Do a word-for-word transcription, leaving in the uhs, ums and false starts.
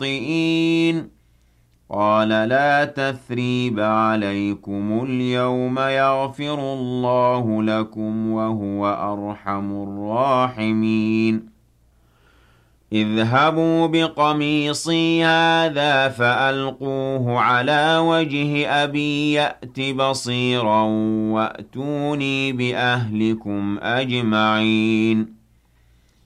مُخْطِئِينَ قَالَ لَا تَثْرِيبَ عَلَيْكُمُ الْيَوْمَ يَغْفِرُ اللَّهُ لَكُمْ وَهُوَ أَرْحَمُ الرَّاحِمِينَ اذْهَبُوا بِقَمِيصِي هَٰذَا فَأَلْقُوهُ عَلَىٰ وَجْهِ أَبِي يَأْتِ بَصِيرًا وَأْتُونِي بِأَهْلِكُمْ أَجْمَعِينَ